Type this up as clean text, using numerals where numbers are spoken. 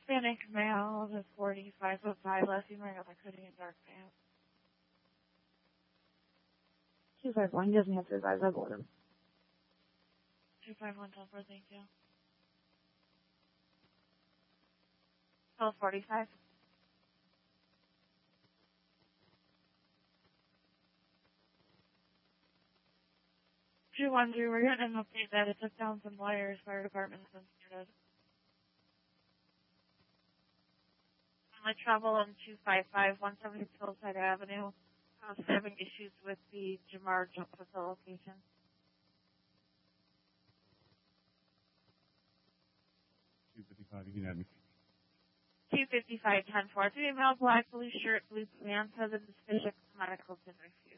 Hispanic male, just 45'5", less wearing a hoodie and dark pants. 251. He doesn't answer his eyes. I've ordered him. 251 Telford, thank you. 1245. We're getting an update that it took down some wires. Fire department's been started. I travel on 255, 170 Hillside Avenue. I was having issues with the Jamar jump facilitation. 255, you can have me. 255, 10-4. 3 male, black, blue shirt, blue pants, has a suspicious medical to refuse.